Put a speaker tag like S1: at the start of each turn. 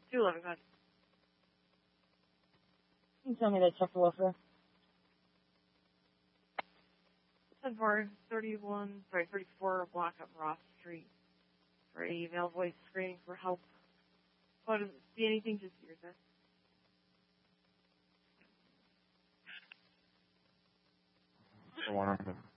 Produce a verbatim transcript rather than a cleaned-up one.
S1: two eleven, go ahead.
S2: Can you tell me that check the welfare?
S1: ten four thirty-one, sorry, thirty-four block up Ross Street for a male voice screaming for help. Oh, does it see anything? Just yours there.
S3: The one on the